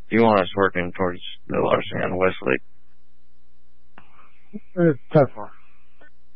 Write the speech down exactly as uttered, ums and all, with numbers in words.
You want us working towards the Larson and Westlake. It's tough.